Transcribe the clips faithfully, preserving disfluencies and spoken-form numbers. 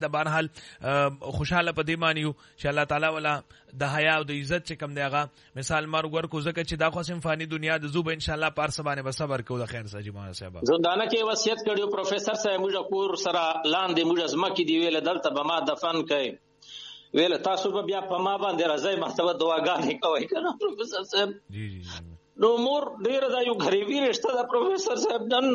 د بهرحال خوشاله په دې مانیو چې الله تعالی ولا د حیا او د عزت چې کم دی هغه مثال مرګ ورکو ځکه چې دا خو سم فانی دنیا د زوب ان شاء الله پار سبانه به صبر کوو د خیر سره مولانا صاحب زندانه کې وصیت کړیو پروفیسور صاحب موږ کور سره لاندې موږ زمکې دی ویل دلته به ما دفن کړي ویل تاسو به بیا په ما باندې راځي محتوى دعاګانې کوي کنه پروفیسور صاحب جی جی نو مور ډیر دا یو غریبی رشتہ دا پروفیسور صاحب نن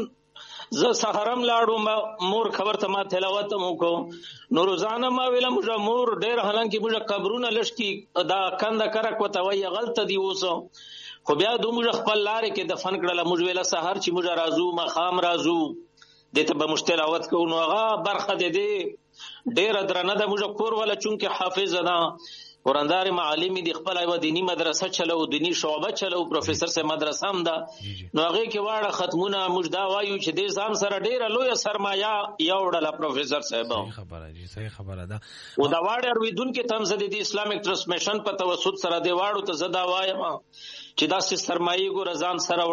ز سحرم لاړو مور خبر ته ما تلاوت مو کو نو روزانه ما ویل موږ مور ډیر حالانکه موږ قبرونه لشتي دا کنده کرک وته وی غلط دی اوسو خو بیا دو موږ خپل لارې کې دفن کړل موږ ویل سحر چې موږ رازو ما خام رازو دته به مشتلاوت کو نو هغه برخه دې دې ډیر درنه د موږ کور ولا چونکه حافظ ده قراندار معلمی دی خپل ایو دینی مدرسه چلو دینی شعبه چلو پروفیسور سے مدرسه هم ده نو هغه کې واړه ختمونه مجدا وایو چې دې ځان سره ډیره لوی سرمایا یو ډله پروفیسور صاحب صحیح خبره جی صحیح خبره ده او دا واړه ارویدون کې تم زده دي اسلامیک ټرانسمیشن په توسط سره دی واړو ته زدا وایم چې دا سرمایي ګور ځان سره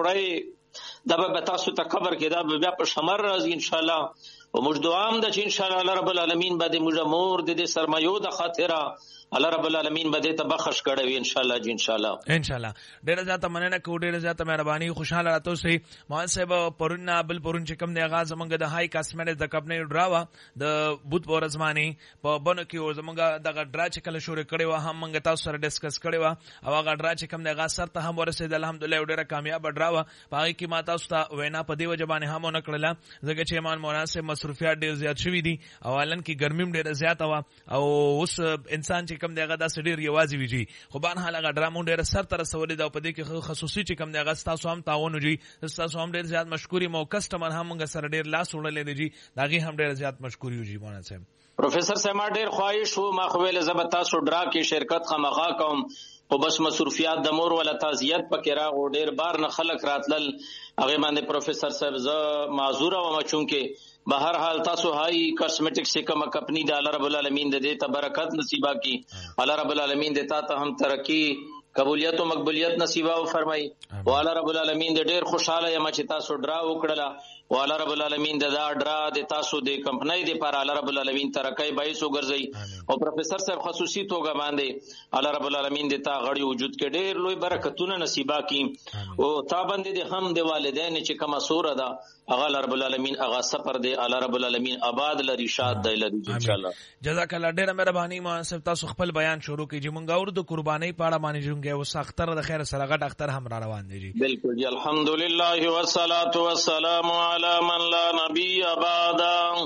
وړي دا به تاسو ته خبر کې دا بیا په شمر راځي ان شاء الله او موږ دعا هم د چې ان شاء الله رب العالمین باندې موږ مور د دې سرمایو د خاطره الله رب العالمین به دې ته بخښ کړي ان شاء الله جی ان شاء الله ان شاء الله ډېر زیاته مننه کو ډېر زیاته مهرباني خوشاله راته سي مولانا صاحب پرونه بل پرون چې کوم دی آغاز زمونږ د هاي کاسمنټ د کپنې ډراوا د بوت ورزماني په بنو کې زمونږ دغه ډرا چې کله شروع کړي و هم موږ تاسو سره ډیسکس کړي و او هغه ډرا چې کوم دی آغاز سره ته هم ورسېد الحمدلله ډېر کامیاب ډراوا په هغه کې ما تاسو ته وینا په دی وجبانه هم نه کړله ځکه چې ایمان مولانا صاحب مصروفیات ډېر زیات شوي دي او الان کې ګرمیم ډېر زیات و او اوس انسان چې کوم دی هغه داسې ډېر یوازې ویږي خو بهرحال هغه ډرامو ډېر سر ته رسولې ده او په دې کې خصوصي چې کوم دی هغه ستاسو هم تعاون وجي ستاسو هم ډېر زیات مشکوري مو کسټمر هم موږ سره ډېر لاس وړلې دي جی دا غي هم ډېر زیات مشکوري وجي مولانا صاحب پروفیسور صاحب ډېر خواهش وو ما خو ویل زب تاسو ډرا کې شرکت خامخا کوم او بس مصروفیات د مور ولا تعزیت پکې راغو ډېر بار نه خلق راتلل هغه باندې پروفیسور صاحب ز معذور او چونکه بهر حال تاسو هاي کاسمیټک سے کم کپنی د الله رب العالمین د دې ته برکت نصیبا کی الله رب العالمین د تا ته هم ترقی قبولیت او مقبولیت نصیبا او فرمای او الله رب العالمین د ډېر خوشاله یم چې تاسو ډرا وکړه او الله رب العالمین د دا ډرا د تاسو د کمپنۍ د پر الله رب العالمین ترقی باعث وګرځي او پروفیسور صاحب خصوصي توګه باندې الله رب العالمین د تا غړي وجود کې ډېر لوی برکتونه نصیبا کی او تا باندې د هم د والدین چې کومه سوره ده هغه الله رب العالمین هغه سفر دی الله رب العالمین آباد لري شاد دی لري ان شاء الله جزاک الله ډېر مهرباني ما صاحب تاسو خپل بیان شروع کړئ چې مونږ اور د قربانۍ پاړه باندې جوړ او سختر د خیر سره غټ اختر هم را روان دي جی بالکل جی الحمدلله والصلاه والسلام على من لا نبي بعد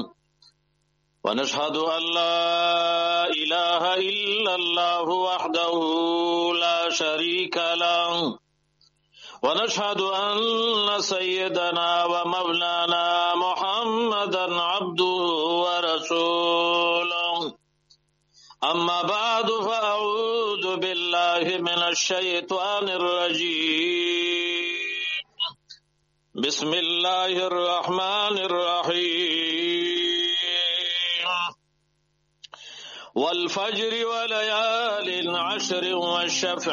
ونشهد ان لا اله الا الله وحده لا شريك له ونشهد ان سيدنا ومولانا محمدا عبده ورسوله أما بعد فأعوذ بالله من الشيطان الرجيم بسم الله الرحمن الرحيم والفجر وليال عشر والشفع